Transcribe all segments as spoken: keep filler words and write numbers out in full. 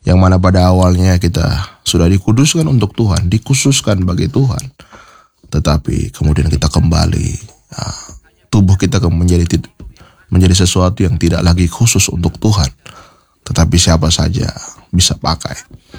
Yang mana pada awalnya kita sudah dikuduskan untuk Tuhan, dikhususkan bagi Tuhan. Tetapi kemudian kita kembali, ya, tubuh kita menjadi menjadi sesuatu yang tidak lagi khusus untuk Tuhan, tetapi siapa saja bisa pakai.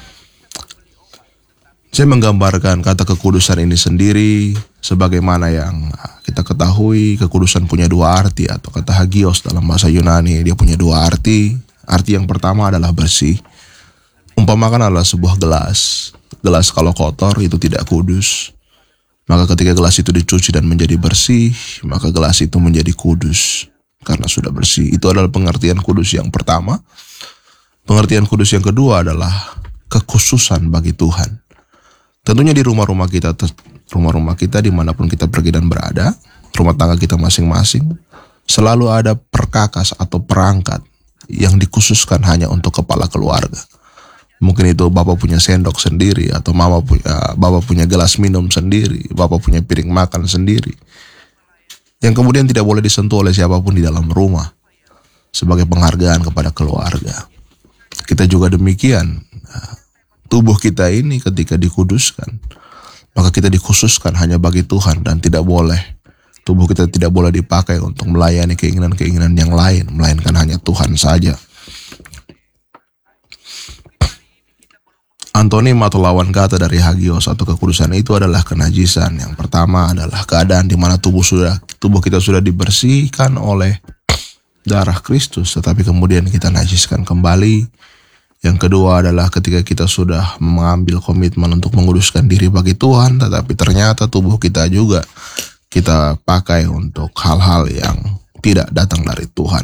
Saya menggambarkan kata kekudusan ini sendiri sebagaimana yang kita ketahui kekudusan punya dua arti, atau kata hagios dalam bahasa Yunani dia punya dua arti. Arti yang pertama adalah bersih. Umpamakan adalah sebuah gelas. Gelas kalau kotor itu tidak kudus. Maka ketika gelas itu dicuci dan menjadi bersih, maka gelas itu menjadi kudus karena sudah bersih. Itu adalah pengertian kudus yang pertama. Pengertian kudus yang kedua adalah kekhususan bagi Tuhan. Tentunya di rumah-rumah kita, rumah-rumah kita dimanapun kita pergi dan berada, rumah tangga kita masing-masing, selalu ada perkakas atau perangkat yang dikhususkan hanya untuk kepala keluarga. Mungkin itu bapak punya sendok sendiri, atau mama punya, bapak punya gelas minum sendiri, bapak punya piring makan sendiri, yang kemudian tidak boleh disentuh oleh siapapun di dalam rumah, sebagai penghargaan kepada keluarga. Kita juga demikian. Tubuh kita ini ketika dikuduskan, maka kita dikhususkan hanya bagi Tuhan dan tidak boleh, tubuh kita tidak boleh dipakai untuk melayani keinginan-keinginan yang lain, melainkan hanya Tuhan saja. Antonim atau lawan kata dari hagios atau kekudusan itu adalah kenajisan. Yang pertama adalah keadaan di mana tubuh sudah tubuh kita sudah dibersihkan oleh darah Kristus, tetapi kemudian kita najiskan kembali. Yang kedua adalah ketika kita sudah mengambil komitmen untuk menguduskan diri bagi Tuhan, tetapi ternyata tubuh kita juga kita pakai untuk hal-hal yang tidak datang dari Tuhan.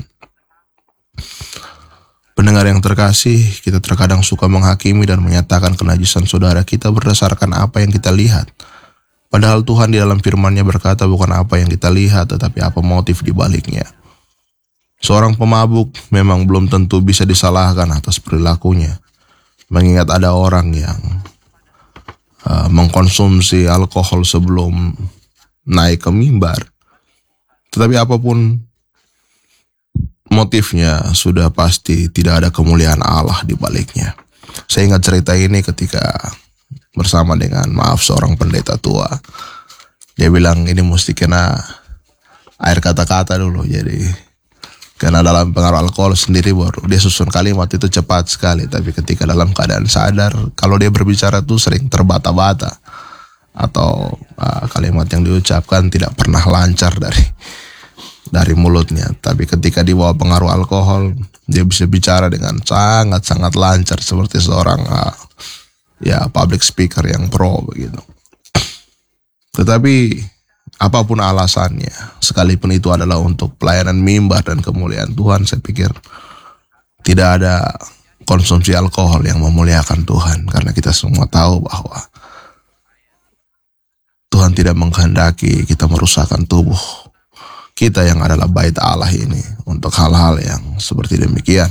Pendengar yang terkasih, kita terkadang suka menghakimi dan menyatakan kenajisan saudara kita berdasarkan apa yang kita lihat. Padahal Tuhan di dalam firman-Nya berkata bukan apa yang kita lihat, tetapi apa motif di baliknya. Seorang pemabuk memang belum tentu bisa disalahkan atas perilakunya, mengingat ada orang yang uh, mengkonsumsi alkohol sebelum naik ke mimbar. Tetapi apapun motifnya, sudah pasti tidak ada kemuliaan Allah di baliknya. Saya ingat cerita ini ketika bersama dengan, maaf, seorang pendeta tua. Dia bilang ini mesti kena air kata-kata dulu, jadi karena dalam pengaruh alkohol sendiri baru dia susun kalimat itu cepat sekali, tapi ketika dalam keadaan sadar, kalau dia berbicara tuh sering terbata-bata, atau uh, kalimat yang diucapkan tidak pernah lancar dari dari mulutnya. Tapi ketika di bawah pengaruh alkohol, dia bisa bicara dengan sangat-sangat lancar seperti seorang uh, ya public speaker yang pro begitu. Tetapi apapun alasannya, sekalipun itu adalah untuk pelayanan mimbar dan kemuliaan Tuhan, saya pikir tidak ada konsumsi alkohol yang memuliakan Tuhan. Karena kita semua tahu bahwa Tuhan tidak menghendaki kita merusakkan tubuh kita yang adalah bait Allah ini untuk hal-hal yang seperti demikian.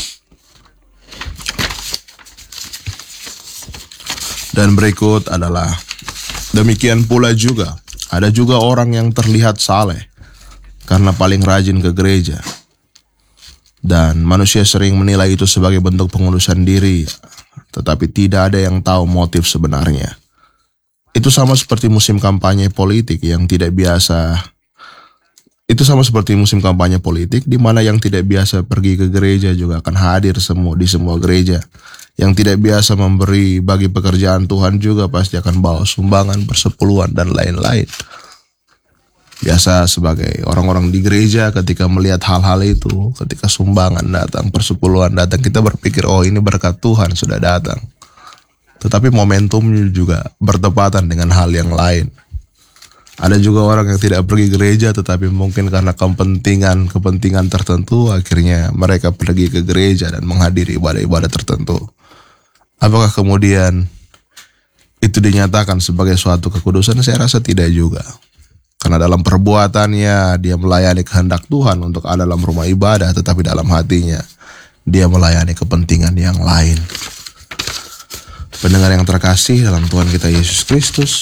Dan berikut adalah demikian pula juga. Ada juga orang yang terlihat saleh karena paling rajin ke gereja. Dan manusia sering menilai itu sebagai bentuk pengudusan diri, tetapi tidak ada yang tahu motif sebenarnya. Itu sama seperti musim kampanye politik yang tidak biasa. Itu sama seperti musim kampanye politik di mana yang tidak biasa pergi ke gereja juga akan hadir semua di semua gereja. Yang tidak biasa memberi bagi pekerjaan Tuhan juga pasti akan bawa sumbangan, persepuluhan, dan lain-lain. Biasa sebagai orang-orang di gereja ketika melihat hal-hal itu, ketika sumbangan datang, persepuluhan datang, kita berpikir, oh ini berkat Tuhan sudah datang. Tetapi momentumnya juga bertepatan dengan hal yang lain. Ada juga orang yang tidak pergi gereja, tetapi mungkin karena kepentingan kepentingan tertentu, akhirnya mereka pergi ke gereja dan menghadiri ibadah-ibadah tertentu. Apakah kemudian itu dinyatakan sebagai suatu kekudusan? Saya rasa tidak juga. Karena dalam perbuatannya dia melayani kehendak Tuhan untuk ada dalam rumah ibadah, tetapi dalam hatinya dia melayani kepentingan yang lain. Pendengar yang terkasih dalam Tuhan kita Yesus Kristus,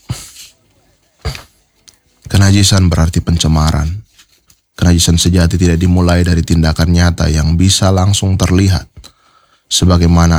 kenajisan berarti pencemaran. Kenajisan sejati tidak dimulai dari tindakan nyata yang bisa langsung terlihat, sebagaimana